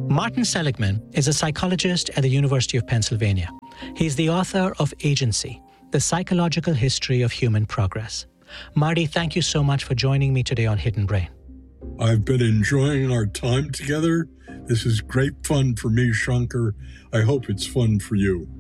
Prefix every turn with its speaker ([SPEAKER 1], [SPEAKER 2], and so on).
[SPEAKER 1] Martin Seligman is a psychologist at the University of Pennsylvania. He's the author of Agency, The Psychological History of Human Progress. Marty, thank you so much for joining me today on Hidden Brain.
[SPEAKER 2] I've been enjoying our time together. This is great fun for me, Shankar. I hope it's fun for you.